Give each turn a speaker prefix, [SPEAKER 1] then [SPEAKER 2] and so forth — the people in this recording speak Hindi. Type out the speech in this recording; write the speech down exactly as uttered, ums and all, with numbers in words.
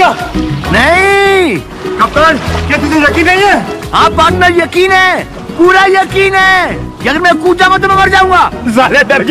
[SPEAKER 1] क्या?
[SPEAKER 2] नहीं
[SPEAKER 1] कप्तान, क्या तुझे यकीन नहीं है?
[SPEAKER 2] हाँ पार्टनर, यकीन है, पूरा यकीन है। अगर मैं कूद जाऊंगा तो मैं मर जाऊंगा।
[SPEAKER 1] साले डर